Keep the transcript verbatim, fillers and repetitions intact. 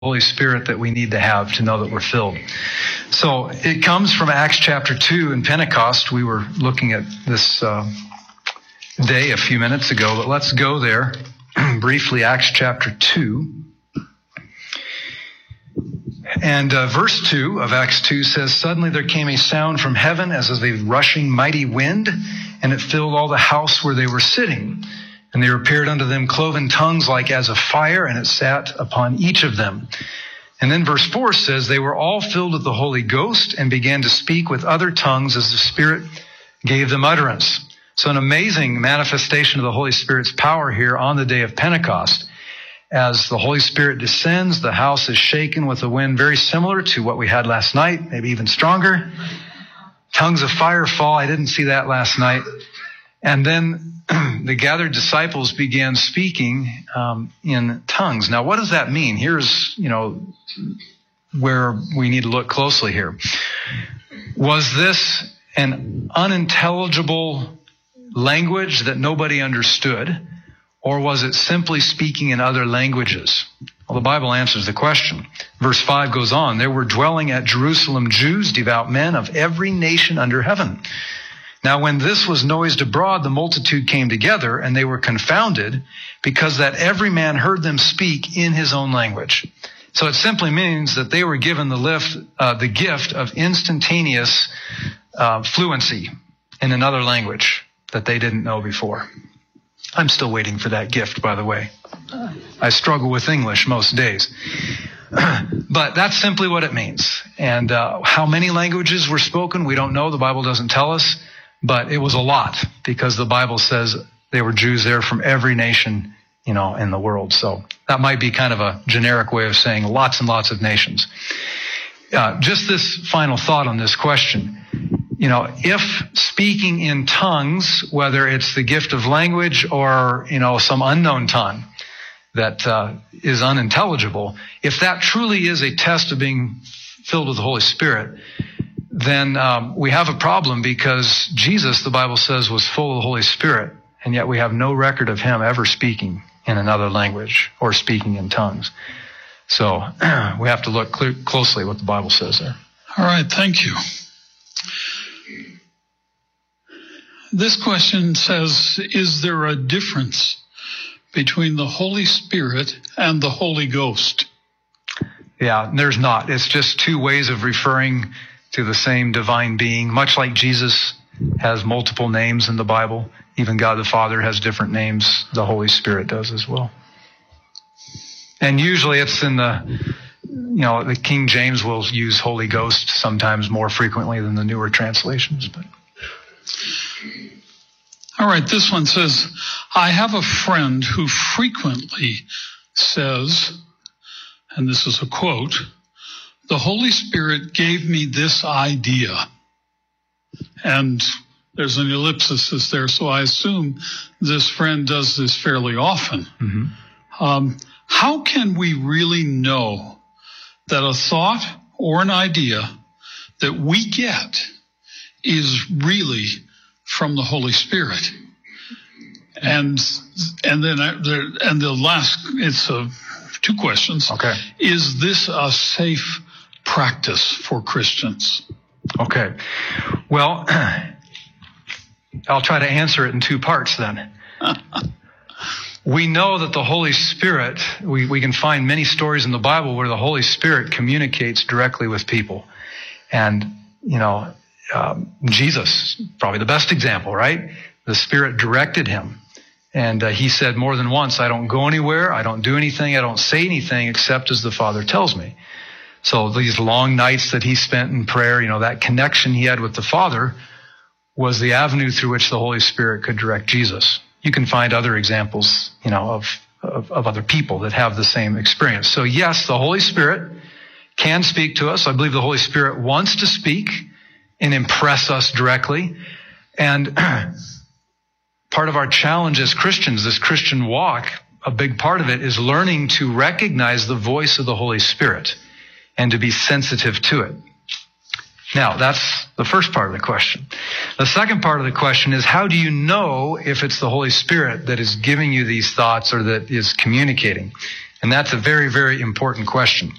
Holy Spirit that we need to have to know that we're filled. So it comes from Acts chapter two in Pentecost. We were looking at this uh, day a few minutes ago, but let's go there briefly. Acts chapter two. And uh, verse two of Acts two says, "Suddenly there came a sound from heaven as of a rushing mighty wind, and it filled all the house where they were sitting. And there appeared unto them cloven tongues like as of fire, and it sat upon each of them." And then verse four says, "They were all filled with the Holy Ghost and began to speak with other tongues as the Spirit gave them utterance." So an amazing manifestation of the Holy Spirit's power here on the day of Pentecost. As the Holy Spirit descends, the house is shaken with a wind very similar to what we had last night, maybe even stronger. Tongues of fire fall. I didn't see that last night. And then the gathered disciples began speaking um, in tongues. Now, what does that mean? Here's, you know, where we need to look closely here. Was this an unintelligible language that nobody understood, or was it simply speaking in other languages? Well, the Bible answers the question. Verse five goes on, "There were dwelling at Jerusalem Jews, devout men of every nation under heaven. Now, when this was noised abroad, the multitude came together, and they were confounded, because that every man heard them speak in his own language." So it simply means that they were given the, lift, uh, the gift of instantaneous uh, fluency in another language that they didn't know before. I'm still waiting for that gift, by the way. I struggle with English most days. But that's simply what it means. And uh, how many languages were spoken, we don't know. The Bible doesn't tell us. But it was a lot, because the Bible says they were Jews there from every nation, you know, in the world. So that might be kind of a generic way of saying lots and lots of nations. Uh, just this final thought on this question. You know, if speaking in tongues, whether it's the gift of language or, you know, some unknown tongue that uh, is unintelligible, if that truly is a test of being filled with the Holy Spirit, then um, we have a problem, because Jesus, the Bible says, was full of the Holy Spirit, and yet we have no record of him ever speaking in another language or speaking in tongues. So we have to look clear, closely what the Bible says there. All right, thank you. This question says, is there a difference between the Holy Spirit and the Holy Ghost? Yeah, there's not. It's just two ways of referring to the same divine being, much like Jesus has multiple names in the Bible. Even God the Father has different names. The Holy Spirit does as well. And usually it's in the, you know, the King James will use Holy Ghost sometimes more frequently than the newer translations. But all right, this one says, "I have a friend who frequently says," and this is a quote, "The Holy Spirit gave me this idea." And there's an ellipsis there, so I assume this friend does this fairly often. Mm-hmm. Um, how can we really know that a thought or an idea that we get is really from the Holy Spirit? And and then I, there, and the last, it's a, two questions. Okay. Is this a safe practice for Christians? Okay. Well, I'll try to answer it in two parts then. We know that the Holy Spirit, we, we can find many stories in the Bible where the Holy Spirit communicates directly with people. And, you know, um, Jesus, probably the best example, right? The Spirit directed him. And uh, he said more than once, "I don't go anywhere, I don't do anything, I don't say anything except as the Father tells me." So these long nights that he spent in prayer, you know, that connection he had with the Father was the avenue through which the Holy Spirit could direct Jesus. You can find other examples, you know, of, of, of other people that have the same experience. So yes, the Holy Spirit can speak to us. I believe the Holy Spirit wants to speak and impress us directly. And part of our challenge as Christians, this Christian walk, a big part of it is learning to recognize the voice of the Holy Spirit and to be sensitive to it. Now, that's the first part of the question. The second part of the question is, how do you know if it's the Holy Spirit that is giving you these thoughts or that is communicating? And that's a very, very important question.